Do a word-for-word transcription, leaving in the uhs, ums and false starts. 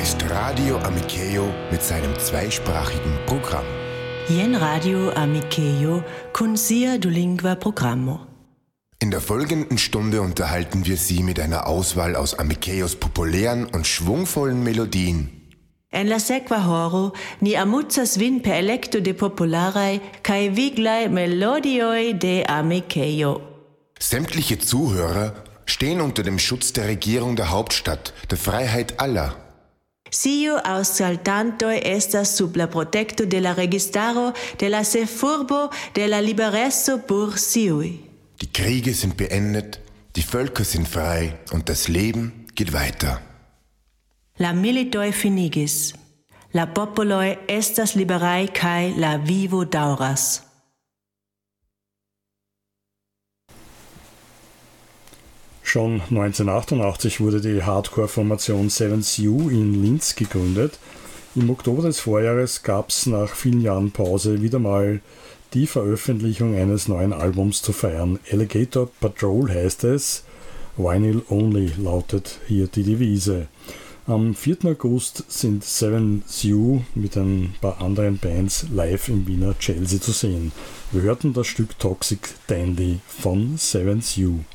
ist Radio Amiceo mit seinem zweisprachigen Programm. Jen Radio Amiceo con sia du lingua programmo. In der folgenden Stunde unterhalten wir Sie mit einer Auswahl aus Amiceos populären und schwungvollen Melodien. En la sequa horo ni amuzzas vin per electo de popularai cae viglai melodioi de Amiceo. Sämtliche Zuhörer stehen unter dem Schutz der Regierung der Hauptstadt, der Freiheit aller. Siu aussaltantoi estas sub la protecto de la registaro de la sefurbo de la liberesso pur siui. Die Kriege sind beendet, die Völker sind frei und das Leben geht weiter. La militoi finigis, la popoloi estas liberai cae la vivo dauras. Schon neunzehnhundertachtundachtzig wurde die Hardcore-Formation Seven C U in Linz gegründet. Im Oktober des Vorjahres gab es nach vielen Jahren Pause wieder mal die Veröffentlichung eines neuen Albums zu feiern. Alligator Patrol heißt es, Vinyl Only lautet hier die Devise. Am vierten August sind Seven C U mit ein paar anderen Bands live im Wiener Chelsea zu sehen. Wir hörten das Stück Toxic Dandy von Seven C U.